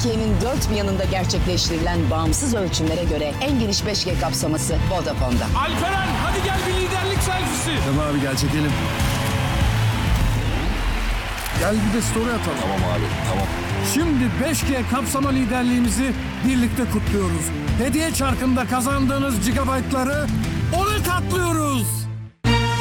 Türkiye'nin dört bir yanında gerçekleştirilen bağımsız ölçümlere göre en geniş 5G kapsaması Vodafone'da. Alperen hadi gel bir liderlik selfie'si. Tamam abi gel çekelim. Gel bir de story atalım. Tamam abi, tamam. Şimdi 5G kapsama liderliğimizi birlikte kutluyoruz. Hediye çarkında kazandığınız gigabaytları 10'a katlıyoruz.